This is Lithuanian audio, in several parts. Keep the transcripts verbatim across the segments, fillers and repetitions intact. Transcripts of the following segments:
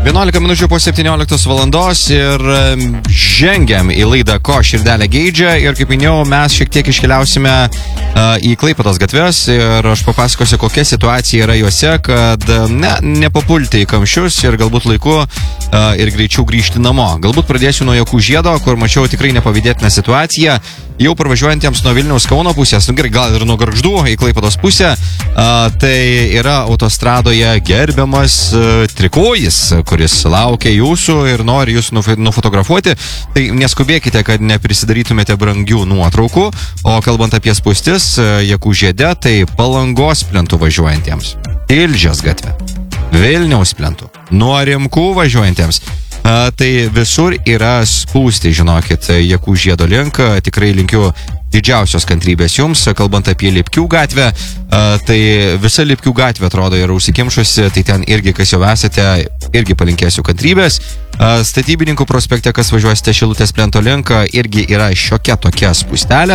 vienuolika minučių po septynioliktos valandos ir žengiam į laidą Ko širdelė geidžia ir kaip minėjau, mes šiek tiek iškeliausime uh, į Klaipėdos gatves ir aš papasakosiu, kokia situacija yra juose, kad ne, nepapulti į kamščius ir galbūt laiku uh, ir greičiau grįžti namo. Galbūt pradėsiu nuo Jakų žiedo, kur mačiau tikrai nepavydėtiną situaciją. Jau parvažiuojantiems nuo Vilniaus Kauno pusės, nu gerai, gal ir nuo Gargždų į Klaipėdos pusę, uh, tai yra autostradoje gerbiamas uh, trikojis, kuris laukia jūsų ir nori jūs nufotografuoti, tai neskubėkite, kad neprisidarytumėte brangių nuotraukų, o kalbant apie spūstis, Jakų žiede, tai Palangos plentų važiuojantiems, Tilžės gatve, Vilniaus plentų, nuo Rimkų važiuojantiems, a, tai visur yra spūsti, žinokit, Jakų žiedo link, tikrai linkiu didžiausios kantrybės jums, kalbant apie Lipkių gatvę, tai visa Lipkių gatvė atrodo yra užsikimšusi, tai ten irgi, kas jau esate, irgi palinkėsiu kantrybės. Statybininkų prospekte, kas važiuosite Šilutės plento link, irgi yra šiokia tokia spūstelė,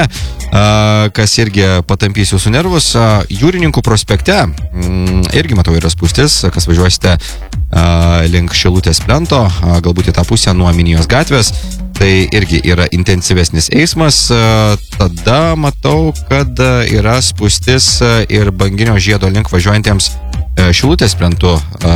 kas irgi patampys jūsų nervus. Jūrininkų prospekte irgi matau yra spūstis, kas važiuosite link Šilutės plento, galbūt į tą pusę nuo Minijos gatvės. Tai irgi yra intensyvesnis eismas, tada matau, kad yra spūstis ir Banginio žiedo link važiuojantiems Šilutės plentu,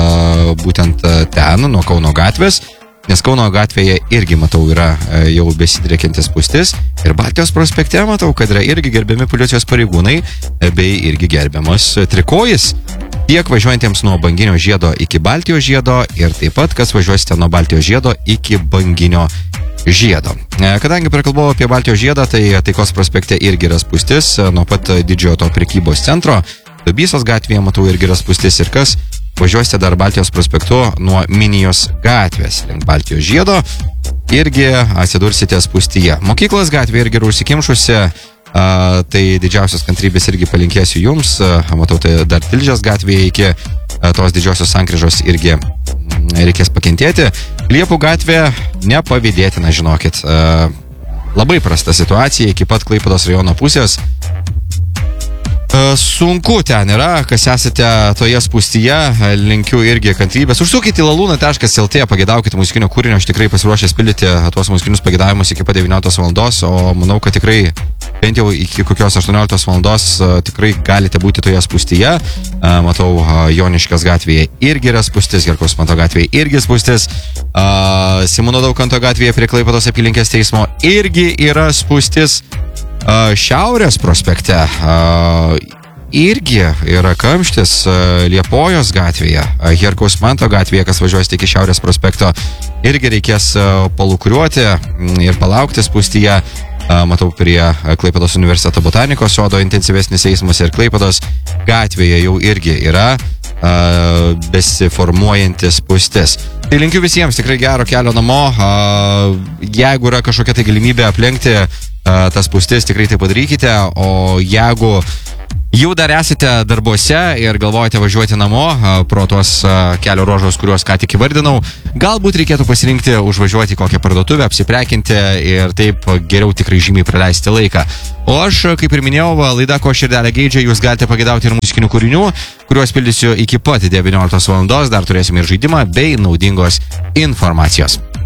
būtent ten, nuo Kauno gatvės, nes Kauno gatvėje irgi matau yra jau besidriekiantis spūstis ir Baltijos prospekte matau, kad yra irgi gerbiami policijos pareigūnai, bei irgi gerbiamas trikojis. Tiek važiuojantiems nuo Banginio žiedo iki Baltijos žiedo ir taip pat, kas važiuosite nuo Baltijos žiedo iki Banginio žiedo. Kadangi prakalbėjau apie Baltijos žiedą, tai Taikos prospekte irgi yra spūstis, nuo pat didžiojo to prekybos centro, Dubysos gatvėje matau irgi yra spūstis ir kas važiuosite dar Baltijos prospektu nuo Minijos gatvės link Baltijos žiedo, irgi atsidursite spūstyje. Mokyklos gatvė irgi yra užsikimšusi, a, tai didžiausios kantrybės irgi palinkėsiu jums, a, matau, tai dar Tilžės gatvėje iki a, tos didžiosios sankryžos irgi reikės pakentėti. Liepų gatvė nepavydėtina, žinokit. E, labai prasta situacija iki pat Klaipėdos rajono pusės. E, sunku ten yra, kas esate toje spūstyje, linkiu irgi kantrybės. Užsukite į laluna taškas lt, pageidaukite muzikinio kūrinio, aš tikrai pasiruošęs pildyti tuos muzikinius pageidavimus iki pat devynioliktos valandos, o manau, kad tikrai bent jau iki kokios aštuonioliktos valandos tikrai galite būti toje spūstyje. Matau, Joniškės gatvėje irgi yra spūstis, Gerkaus Manto gatvėje irgi spūstis, Simono Daukanto gatvėje prie Klaipėdos apylinkės teismo irgi yra spūstis, Šiaurės prospekte irgi yra kamštis, Liepojos gatvėje, Gerkaus Manto gatvėje, kas važiuosite iki Šiaurės prospekto, irgi reikės palukriuoti ir palaukti spūstyje. Matau, prie Klaipėdos universiteto botanikos sodo intensyvesnis eismas ir Klaipėdos gatvėje jau irgi yra a, besiformuojantis spūstis. Tai linkiu visiems tikrai gero kelio namo. A, jeigu yra kažkokia tai galimybė aplenkti a, tas spūstis, tikrai tai padarykite. O jeigu jau dar esate darbuose ir galvojate važiuoti namo pro tuos kelio ruožus, kuriuos ką tik įvardinau, galbūt reikėtų pasirinkti užvažiuoti į kokią parduotuvę, apsiprekinti ir taip geriau tikrai žymiai praleisti laiką. O aš, kaip ir minėjau, laida Ko širdelė geidžia, jūs galite pagėdauti ir muzikinių kūrinių, kuriuos pildysiu iki pat devynioliktos valandos, dar turėsime ir žaidimą bei naudingos informacijos.